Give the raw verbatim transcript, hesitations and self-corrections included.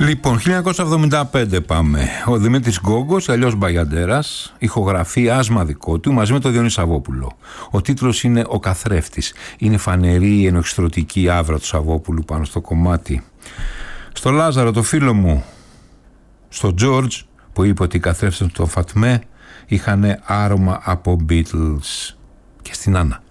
Λοιπόν, χίλια εννιακόσια εβδομήντα πέντε πάμε. Ο Δημήτρης Γκόγκος, αλλιώς Μπαγιαντέρας, ηχογραφεί άσμα δικό του μαζί με τον Διονύση Σαββόπουλο. Ο τίτλος είναι «Ο καθρέφτης». Είναι φανερή η ενοχιστρωτική άβρα του Σαββόπουλου πάνω στο κομμάτι. Στο Λάζαρο, το φίλο μου, στο Τζόρτζ, που είπε ότι οι καθρέφτες του Φατμέ είχαν άρωμα από Beatles. Και στην Άννα.